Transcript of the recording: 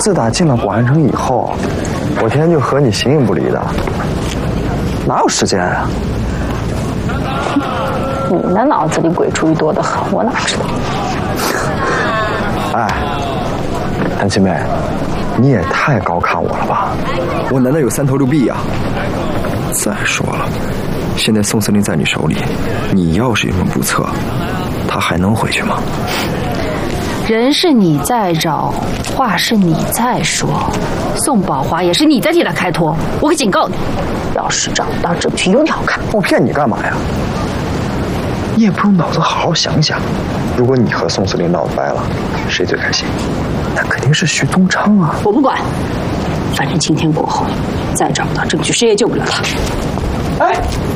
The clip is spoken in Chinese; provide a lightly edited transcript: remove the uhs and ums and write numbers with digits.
自打进了广安城以后，我天天就和你形影不离的，哪有时间啊？ 你的脑子里鬼主意多得很，我哪知道？ 哎，谭七妹，你也太高看我了吧？我难道有三头六臂呀？再说了，现在宋司令在你手里，你要是有什么不测，他还能回去吗？ 人是你在找，话是你在说，宋宝华也是你在替他开脱。我可警告你，要是找不到证据，有你好看。 我骗你干嘛呀？你也不用脑子好好想想，如果你和宋司令闹掰了，谁最开心？那肯定是徐宗昌啊！ 我不管，反正今天过后，再找不到证据，谁也救不了他。 哎，